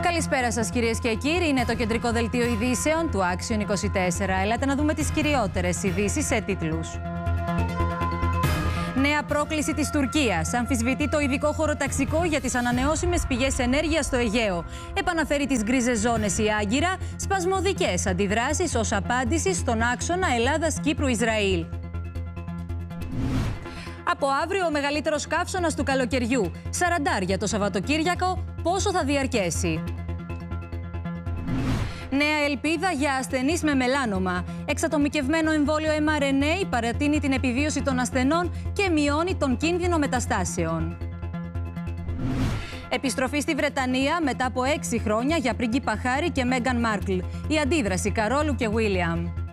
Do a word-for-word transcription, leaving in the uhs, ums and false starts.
Καλησπέρα σας κυρίες και κύριοι, είναι το κεντρικό δελτίο ειδήσεων του Action είκοσι τέσσερα. Ελάτε να δούμε τις κυριότερες ειδήσεις σε τίτλους. Νέα πρόκληση της Τουρκίας. Αμφισβητεί το ειδικό χωροταξικό για τις ανανεώσιμες πηγές ενέργειας στο Αιγαίο. Επαναφέρει τις γκρίζες ζώνες η Άγκυρα, σπασμωδικές αντιδράσεις ως απάντηση στον άξονα Ελλάδας-Κύπρου-Ισραήλ. Από αύριο ο μεγαλύτερος καύσωνας του καλοκαιριού. Σαραντάρια το Σαββατοκύριακο, πόσο θα διαρκέσει. Νέα ελπίδα για ασθενείς με μελάνομα. Εξατομικευμένο εμβόλιο εμ αρ εν έι παρατείνει την επιβίωση των ασθενών και μειώνει τον κίνδυνο μεταστάσεων. Επιστροφή στη Βρετανία μετά από έξι χρόνια για πρίγκιπα Χάρι και Μέγκαν Μάρκλ. Η αντίδραση Καρόλου και Βίλιαμ.